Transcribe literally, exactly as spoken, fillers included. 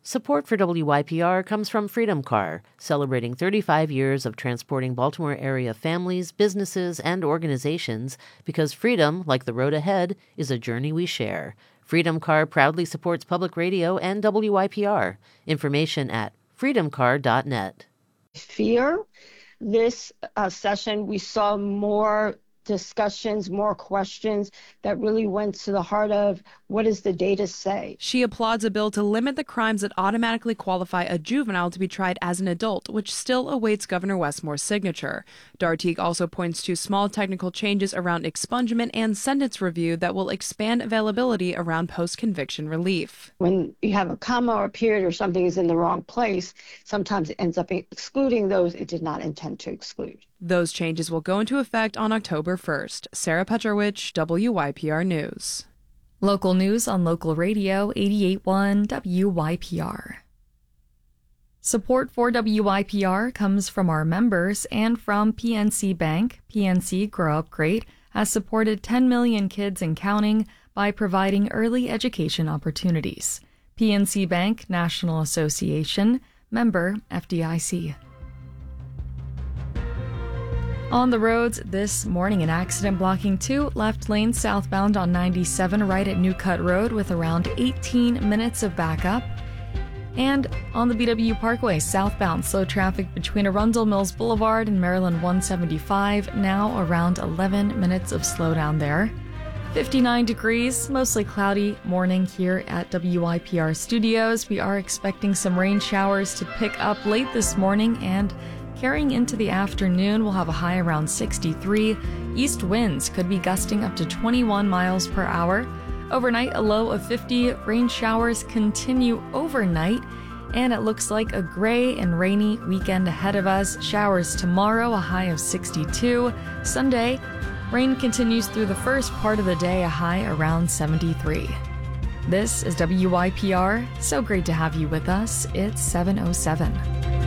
Support for W Y P R comes from Freedom Car, celebrating thirty-five years of transporting Baltimore area families, businesses, and organizations, because freedom, like the road ahead, is a journey we share. Freedom Car proudly supports public radio and W Y P R. Information at freedom car dot net. Fear. This uh, session, we saw more discussions, more questions that really went to the heart of what does the data say. She applauds a bill to limit the crimes that automatically qualify a juvenile to be tried as an adult, which still awaits Governor Westmore's signature. Dartigues also points to small technical changes around expungement and sentence review that will expand availability around post-conviction relief. When you have a comma or a period or something is in the wrong place, sometimes it ends up excluding those it did not intend to exclude. Those changes will go into effect on October first. Sarah Petrovich, W Y P R News. Local news on local radio eighty-eight point one W Y P R. Support for W Y P R comes from our members and from P N C Bank. P N C Grow Up Great has supported ten million kids and counting by providing early education opportunities. P N C Bank National Association, member F D I C. On the roads this morning, an accident blocking two left lanes southbound on ninety-seven right at New Cut Road with around eighteen minutes of backup. And on the B W Parkway, southbound slow traffic between Arundel Mills Boulevard and Maryland one seventy-five, now around eleven minutes of slowdown there. fifty-nine degrees, mostly cloudy morning here at W Y P R Studios. We are expecting some rain showers to pick up late this morning, and carrying into the afternoon, we'll have a high around sixty-three. East winds could be gusting up to twenty-one miles per hour. Overnight, a low of fifty. Rain showers continue overnight, and it looks like a gray and rainy weekend ahead of us. Showers tomorrow, a high of sixty-two. Sunday, rain continues through the first part of the day, a high around seventy-three. This is W Y P R. So great to have you with us. It's seven oh seven.